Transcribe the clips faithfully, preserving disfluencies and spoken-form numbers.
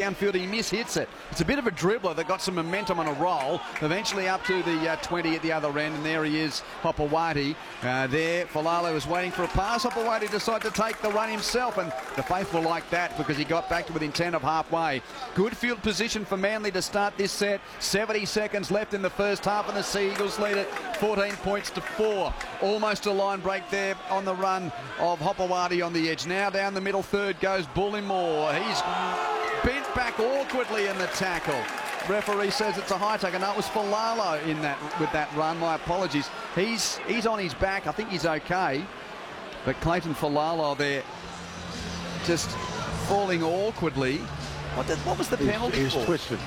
downfield. He mishits it. It's a bit of a dribbler that got some momentum on a roll. Eventually up to the uh, twenty at the other end, and there he is, Hopewadi. Uh, there, Falalo was waiting for a pass. Hopewadi decided to take the run himself, and the faithful like that because he got back to within ten of halfway. Good field position for Manly to start this set. seventy seconds left in the first half, and the Sea Eagles lead it fourteen points to four. Almost a line break there on the run of Hopewadi on the edge. Now down the middle third goes Bullimore. He's bent back awkwardly in the tackle. Referee says it's a high tackle. No, it was Falalo in that with that run. My apologies. He's he's on his back. I think he's okay. But Clayton Falalo there just falling awkwardly. What, did, what was the penalty He's, he's for? twisted.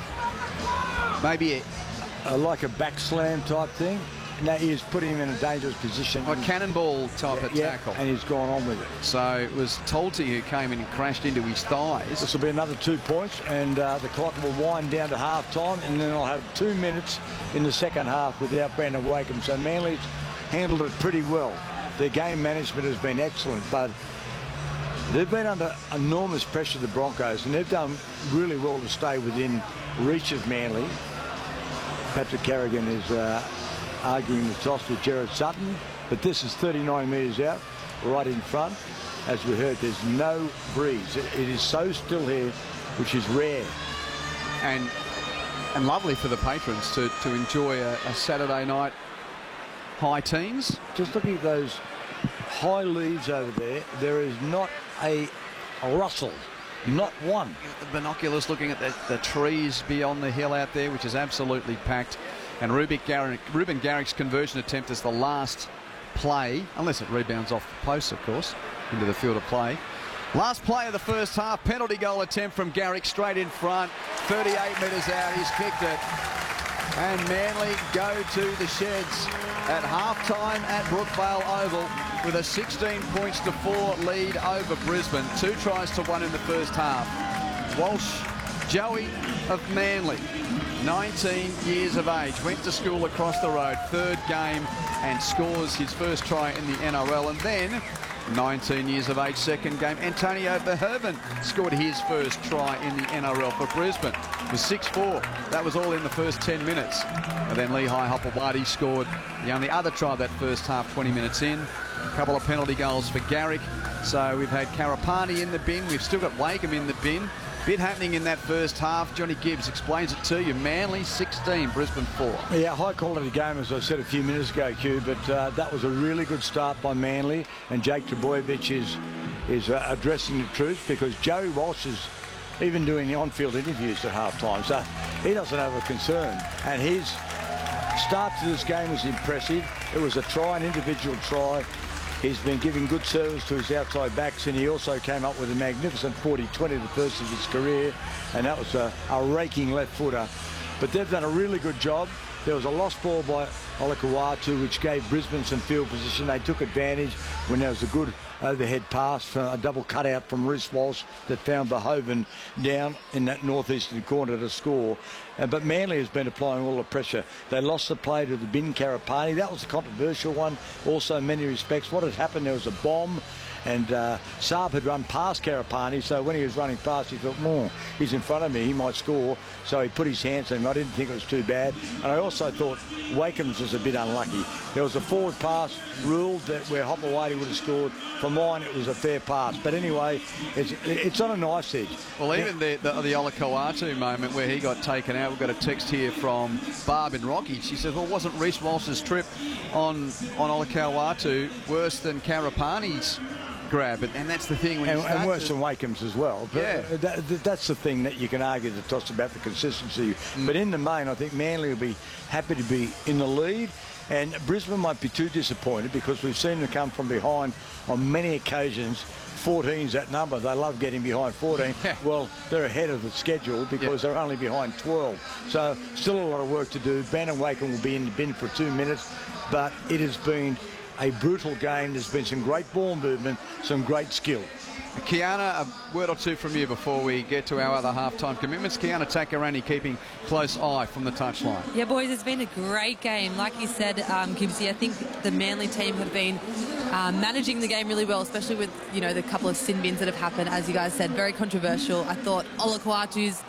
Maybe it, Uh, like a back slam type thing. No, he's putting him in a dangerous position. a cannonball type of yeah, tackle. and he's gone on with it. So it was Tolte who came in and crashed into his thighs. This will be another two points, and uh, the clock will wind down to half time, and then I'll have two minutes in the second half without Brandon Wakeham. So Manly's handled it pretty well. Their game management has been excellent, but they've been under enormous pressure, the Broncos, and they've done really well to stay within reach of Manly. Patrick Carrigan is uh, arguing the toss with Gerard Sutton, but this is thirty-nine metres out, right in front. As we heard, there's no breeze. It, it is so still here, which is rare. And and lovely for the patrons to, to enjoy a, a Saturday night high teens. Just looking at those high leaves over there, there is not a, a rustle, not one. The binoculars looking at the, the trees beyond the hill out there, which is absolutely packed. And Ruben, Garrick, Ruben Garrick's conversion attempt is the last play, unless it rebounds off the post, of course, into the field of play. Last play of the first half, penalty goal attempt from Garrick straight in front, thirty-eight metres out, he's kicked it. And Manly go to the sheds at half-time at Brookvale Oval with a sixteen points to four lead over Brisbane. Two tries to one in the first half. Walsh, Joey of Manly, nineteen years of age, went to school across the road, third game, and scores his first try in the N R L. And then, nineteen years of age, second game, Antonio Verhoeven scored his first try in the N R L for Brisbane. It was six four. That was all in the first ten minutes. And then Lehigh Hopewadi scored the only other try of that first half, twenty minutes in. A couple of penalty goals for Garrick. So we've had Karapani in the bin. We've still got Wakeham in the bin. Bit happening in that first half. Johnny Gibbs explains it to you. Manly sixteen, Brisbane four. Yeah, high quality game, as I said a few minutes ago, Q, but uh, that was a really good start by Manly, and Jake Trbojevic is is uh, addressing the truth, because Joey Walsh is even doing the on-field interviews at half-time, so he doesn't have a concern. And his start to this game was impressive. It was a try, an individual try. He's been giving good service to his outside backs, and he also came up with a magnificent forty twenty, the first of his career, and that was a, a raking left footer. But they've done a really good job. There was a lost ball by Olakau'atu, which gave Brisbane some field position. They took advantage when there was a good overhead pass, for a double cutout from Reece Walsh that found Verhoeven down in that northeastern corner to score. Uh, but Manly has been applying all the pressure. They lost the play to the bin Karapani. That was a controversial one, also in many respects. What had happened, there was a bomb, and uh, Saab had run past Karapani, so when he was running past, he thought, oh, he's in front of me, he might score. So he put his hands on him. I didn't think it was too bad. And I also thought Wakeham's was a bit unlucky. There was a forward pass ruled that where Hopewadi would have scored. For mine, it was a fair pass. But anyway, it's, it's on a knife's edge. Well, even the, the, the Olakau'atu moment where he got taken out, we've got a text here from Barb in Rocky. She says, well, wasn't Reece Walsh's trip on, on Olakau'atu worse than Karapani's grab? And, and that's the thing. When and, you start and worse to... than Wakeham's as well. But yeah. that, that, that's the thing that you can argue the toss about, the consistency. Mm. But in the main, I think Manly will be happy to be in the lead. And Brisbane might be too disappointed, because we've seen them come from behind on many occasions. fourteen's that number. They love getting behind fourteen. Well, they're ahead of the schedule because yep. they're only behind twelve. So still a lot of work to do. Brandon Wakeham will be in the bin for two minutes. But it has been a brutal game. There's been some great ball movement, some great skill. Kiana, a word or two from you before we get to our other half-time commitments. Kiana Takarani keeping close eye from the touchline. Yeah, boys, it's been a great game. Like you said, um, Gibbsy, I think the Manly team have been um, managing the game really well, especially with, you know, the couple of sin bins that have happened. As you guys said, very controversial. I thought Olakau'atu's